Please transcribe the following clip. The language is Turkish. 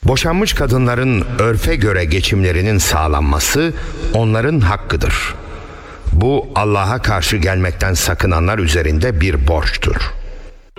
Boşanmış kadınların örfe göre geçimlerinin sağlanması onların hakkıdır. Bu Allah'a karşı gelmekten sakınanlar üzerinde bir borçtur.